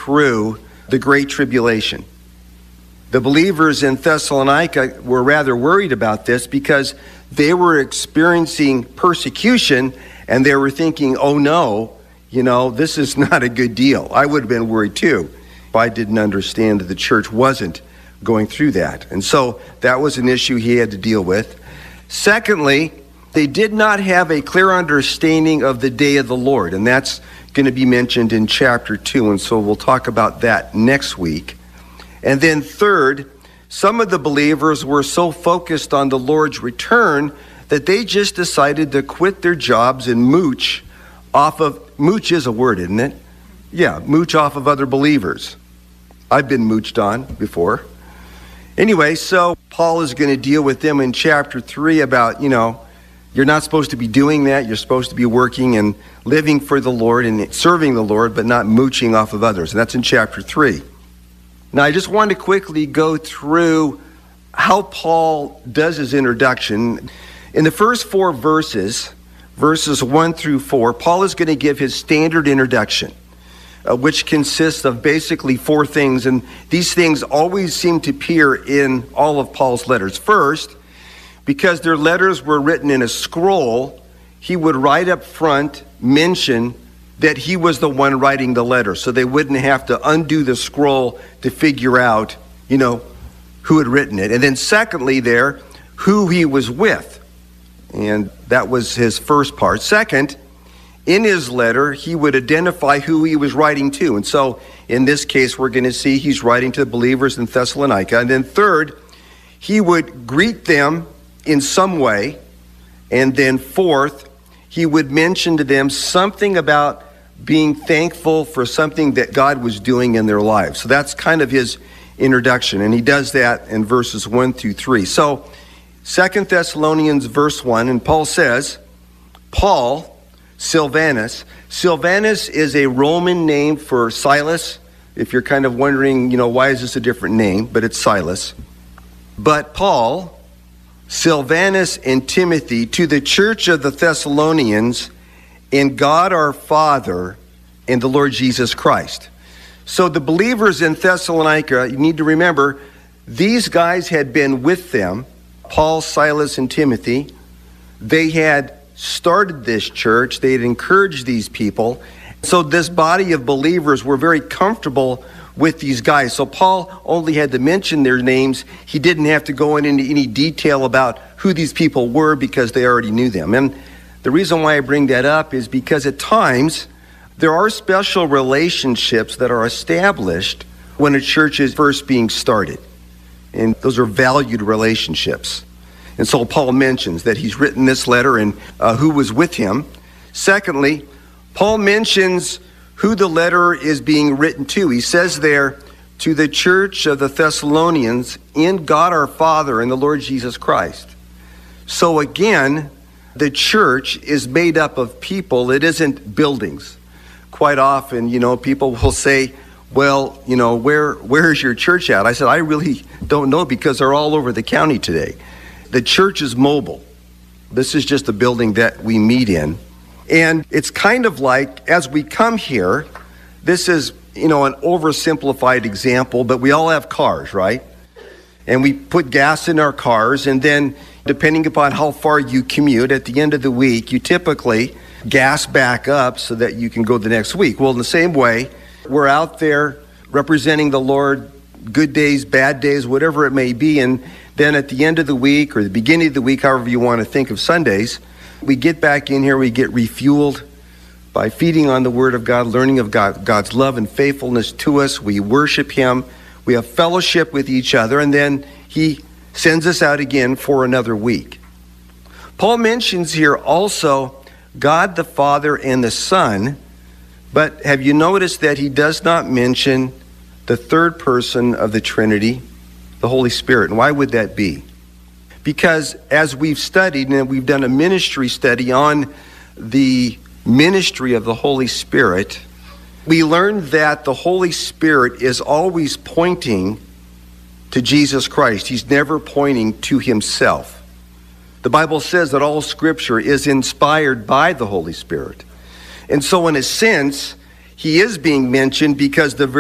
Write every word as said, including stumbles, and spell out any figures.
through the Great Tribulation. The believers in Thessalonica were rather worried about this because they were experiencing persecution and they were thinking, oh no, you know, this is not a good deal. I would have been worried too if I didn't understand that the church wasn't going through that. And so that was an issue he had to deal with. Secondly, they did not have a clear understanding of the day of the Lord, and that's going to be mentioned in chapter two, and so we'll talk about that next week. And then third, some of the believers were so focused on the Lord's return that they just decided to quit their jobs and mooch off of, mooch is a word, isn't it? Yeah, mooch off of other believers. I've been mooched on before. Anyway, so Paul is going to deal with them in chapter three about, you know, you're not supposed to be doing that. You're supposed to be working and living for the Lord and serving the Lord, but not mooching off of others. And that's in chapter three. Now, I just want to quickly go through how Paul does his introduction. In the first four verses, verses one through four, Paul is going to give his standard introduction, uh, which consists of basically four things. And these things always seem to appear in all of Paul's letters. First, because their letters were written in a scroll, he would write up front, mention that he was the one writing the letter, so they wouldn't have to undo the scroll to figure out, you know, who had written it. And then secondly there, who he was with. And that was his first part. Second, in his letter, he would identify who he was writing to. And so in this case, we're going to see he's writing to the believers in Thessalonica. And then third, he would greet them in some way. And then fourth, he would mention to them something about being thankful for something that God was doing in their lives. So that's kind of his introduction, and he does that in verses one through three. So Second Thessalonians verse one, and Paul says, Paul, Silvanus. Silvanus is a Roman name for Silas. If you're kind of wondering, you know, why is this a different name? But it's Silas. But Paul, Silvanus, and Timothy, to the church of the Thessalonians, in God our Father and the Lord Jesus Christ. So the believers in Thessalonica, you need to remember, these guys had been with them, Paul, Silas, and Timothy. They had started this church. They had encouraged these people. So this body of believers were very comfortable with these guys. So Paul only had to mention their names. He didn't have to go into any detail about who these people were because they already knew them. And the reason why I bring that up is because at times there are special relationships that are established when a church is first being started. And those are valued relationships. And so Paul mentions that he's written this letter and uh, who was with him. Secondly, Paul mentions who the letter is being written to. He says there, to the church of the Thessalonians in God our Father and the Lord Jesus Christ. So again, the church is made up of people. It isn't buildings. Quite often, you know, people will say, well, you know, where where is your church at? I said, I really don't know because they're all over the county today. The church is mobile. This is just a building that we meet in. And it's kind of like, as we come here, this is, you know, an oversimplified example, but we all have cars, right? And we put gas in our cars, and then depending upon how far you commute, at the end of the week, you typically gas back up so that you can go the next week. Well, in the same way, we're out there representing the Lord, good days, bad days, whatever it may be, and then at the end of the week or the beginning of the week, however you want to think of Sundays, we get back in here, we get refueled by feeding on the Word of God, learning of God, God's love and faithfulness to us. We worship Him, we have fellowship with each other, and then He sends us out again for another week. Paul mentions here also God the Father and the Son, but have you noticed that he does not mention the third person of the Trinity, the Holy Spirit? And why would that be? Because as we've studied, and we've done a ministry study on the ministry of the Holy Spirit, we learned that the Holy Spirit is always pointing to Jesus Christ. He's never pointing to himself. The Bible says that all Scripture is inspired by the Holy Spirit. And so in a sense, he is being mentioned because the